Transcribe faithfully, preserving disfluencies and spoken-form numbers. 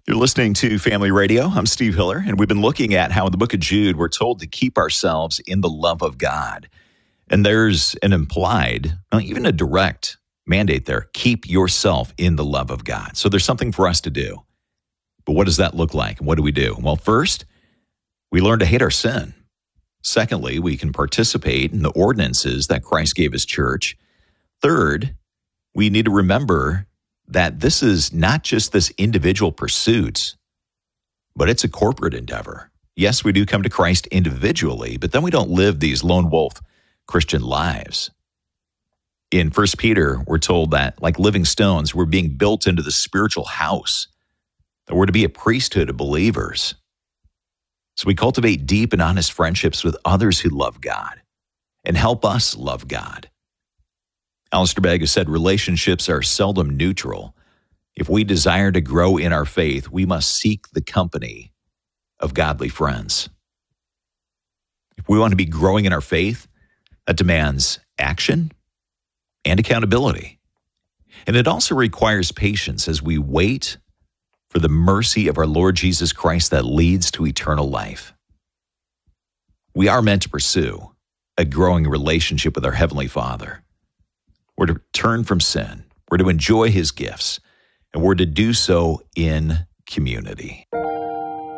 You're listening to Family Radio. I'm Steve Hiller, and we've been looking at how in the book of Jude, we're told to keep ourselves in the love of God. And there's an implied, well, even a direct mandate there. Keep yourself in the love of God. So there's something for us to do. But what does that look like? And what do we do? Well, first, we learn to hate our sin. Secondly, we can participate in the ordinances that Christ gave his church. Third, we need to remember that this is not just this individual pursuit, but it's a corporate endeavor. Yes, we do come to Christ individually, but then we don't live these lone wolf Christian lives. In First Peter, we're told that, like living stones, we're being built into the spiritual house, that we're to be a priesthood of believers. So we cultivate deep and honest friendships with others who love God and help us love God. Alistair Begg has said relationships are seldom neutral. If we desire to grow in our faith, we must seek the company of godly friends. If we want to be growing in our faith, that demands action and accountability. And it also requires patience as we wait for the mercy of our Lord Jesus Christ that leads to eternal life. We are meant to pursue a growing relationship with our Heavenly Father. We're to turn from sin. We're to enjoy his gifts. And we're to do so in community.